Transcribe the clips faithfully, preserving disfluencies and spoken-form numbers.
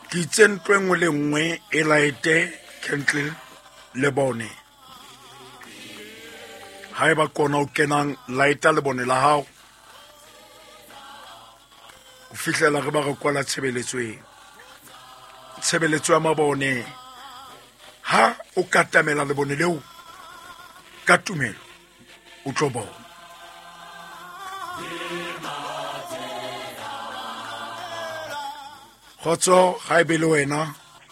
ke itse ntlo e nngwe le nngwe e laete Kentley le bone ha eba kona o kenang laeta le bone la hao o fihlela re ba re kwala tshebeletso e tshebeletso ya mabone ha o katamela le bone leo ka tumelo o tlo bona khotso ha e be le wena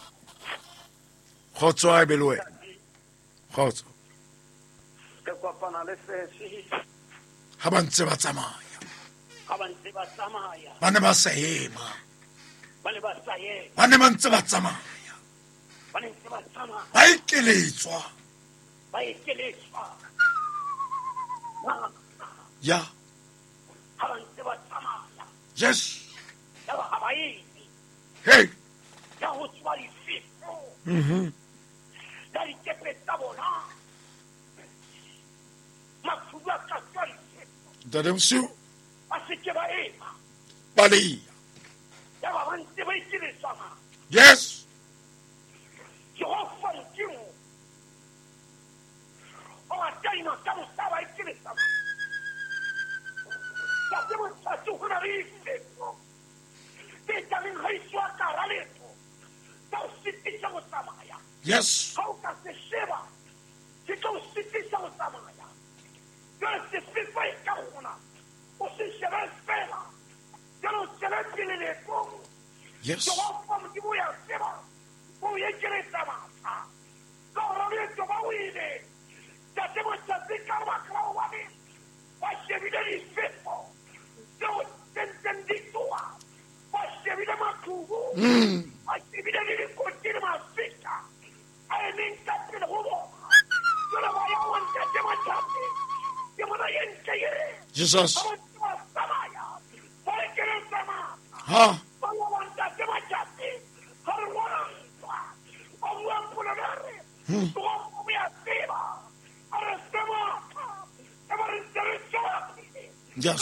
khotso ha e be le wena khotso ke kopana le sesi ha ba ntse ba tsamaya ha ba ntse ba tsamaya ba ne ba sa ema ba le ba sa ye ba ne ba ntse ba tsamaya ba ne ntse ba tsamaya ba ikeletswa ba ikeletswa ya ha ba ntse ba tsamaya yes ya ba ha ba ye hey ya ho tswa difefo mhm la dikepe tsa bona mafudu a ka tswa difefo dademsu ba se ke ba ema bali ya ba ba ntse ba ikeletswa yes Jehova Modimo o a taima ka mosaba ikeletswa sa te mo tsa ho na le difefo te tameng ha iswa ka raleto ta o sitisha go tsamaya yes ha o ka se sheba ke ka o sitisha go tsamaya yo se fifa e ka gona o se sheba fela yo no sheba pele le ko yes Jehova Modimo ya sheba o ye keletsa batsa ka gore le tso ba wile ta te mo tsa ka ba ka wa ni wa shebile difefo yo tenten ditua wa shebile matugu mm wa shebile le kontine mafika ai ning ka pele go bona yo la ba ya wa ntse mo tsa yo mo na yente ye jesus samaya wa keletsa ma ha ba wa ntse mo tsa har wa o wa pula dare Hmm. to o mi attiva ara stava stava interessata yes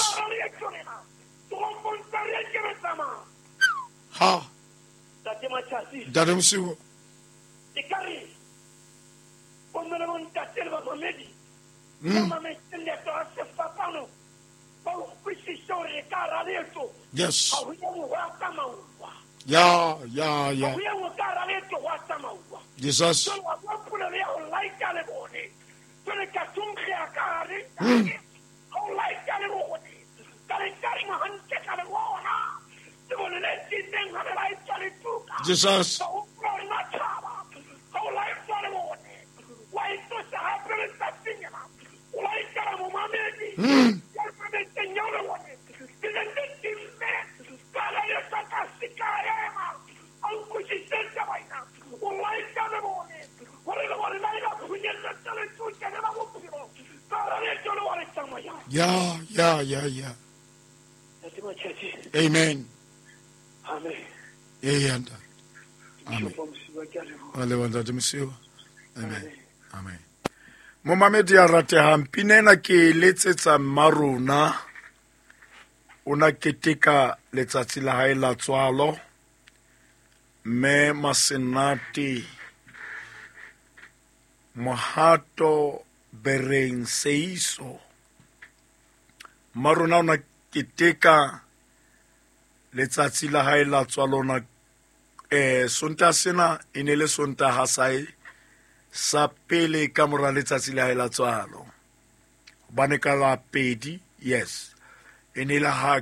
ha dademsu Ikari, quando le montate la mamedi, Mm. ma mette le tosse fatano, ma questi storie cara letto, yes abbiamo guarda maua, ya ya ya abbiamo cara letto guarda maua, jesus solo a pure le ho like le buone, quelle che tunche a cari, Mm. ho like le buone, tale cari ma anche le buona, devo le letti in la like le tuca, jesus so un ma trava, ho like le buone, why to sa happen sta figlia, like la mamma medi, Mm. ya me signore buone, delle letti in me, para io sta casicare, ma anche ci sente vaina, un like le buone, vuole la vuole la pugnetta le tutte nella buffino, para io lo vuole chiamare. ya ya ya ya Nasema chachi. amen Amen. eyanda amen Shukwa msiba kale. ale wanda demsiwa amen amen mo mamedi a ratehang pinena ke letsetsa marona ona keteka letsatsi la hae la tswalo me masenati mohato bereng seiso marona ona keteka letsatsi la hae la tswalo na eh sonta sena e ne le sonta ha sai sa pele ka mora letsatsi la hae la tswalo bane ka la pedi yes e ne la ha